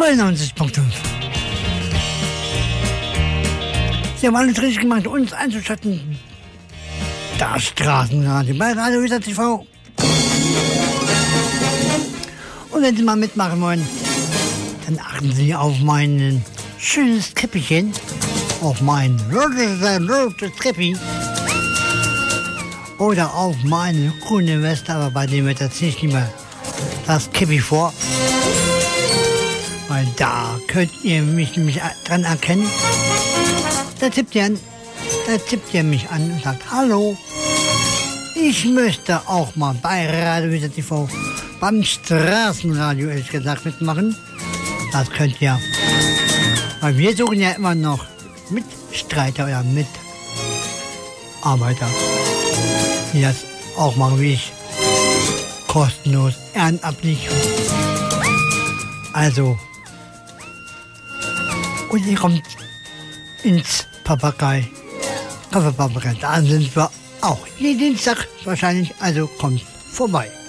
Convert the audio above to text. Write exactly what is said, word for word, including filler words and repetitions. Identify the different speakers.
Speaker 1: zweiundneunzig Komma fünf. Sie haben alles richtig gemacht, uns einzuschalten. Das Straßenradio bei Radio Wiesbaden T V. Und wenn Sie mal mitmachen wollen, dann achten Sie auf mein schönes Käppchen, auf mein rotes Käppi oder auf meine grüne Weste, aber bei dem wird jetzt nicht mehr das Käppi vor, weil da könnt ihr mich nämlich dran erkennen. Da tippt ihr, da tippt ihr mich an und sagt, hallo, ich möchte auch mal bei Radio Wiesbaden T V beim Straßenradio, ehrlich gesagt, mitmachen. Das könnt ihr. Weil wir suchen ja immer noch Mitstreiter oder Mitarbeiter, die das auch machen wie ich. Kostenlos, ehrenamtlich. Also, und ihr kommt ins Papagei. Kaffeepapagei, da sind wir auch jeden Dienstag wahrscheinlich, also kommt vorbei.